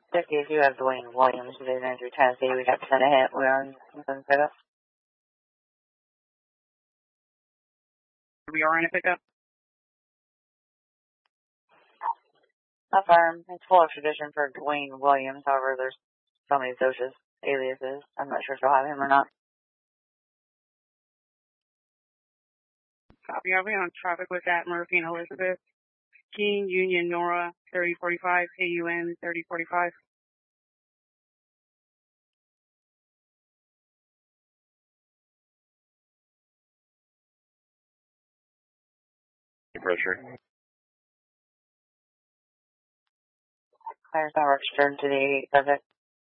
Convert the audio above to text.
50, if you have Dwayne Williams, today's entry Tennessee, we have 10 ahead. We are in pickup. We are in a pickup. Affirm. It's full extradition for Dwayne Williams. However, there's so many socias, aliases. I'm not sure if you'll have him or not. Copy. Are we on traffic with that Murphy and Elizabeth? King, Union, Nora, 3045, AUN, 3045. Pressure. Fire's not registered to the 88 subject.